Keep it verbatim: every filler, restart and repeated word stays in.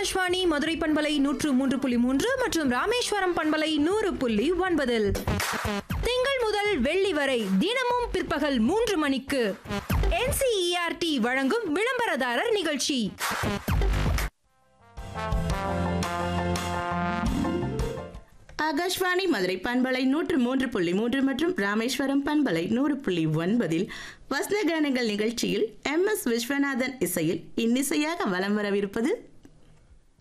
ஆகாஷ்வாணி மதுரை பண்பலை நூற்று மூன்று புள்ளி மூன்று மற்றும் ராமேஸ்வரம் பண்பலை நூறு புள்ளி ஒன்பதில் திங்கள் முதல் வெள்ளி வரை தினமும் பிற்பகல் மூன்று மணிக்கு N C E R D வழங்கும் விளம்பரதாரர் நிகழ்ச்சி. ஆகாஷ்வாணி மதுரை பண்பலை நூற்று மூன்று புள்ளி மூன்று மற்றும் ராமேஸ்வரம் பண்பலை நூறு புள்ளி ஒன்பதில் வசந்த கானங்கள் நிகழ்ச்சியில் எம் எஸ் விஸ்வநாதன் இசையில் இன்னிசையாக வலம் வரவிருப்பது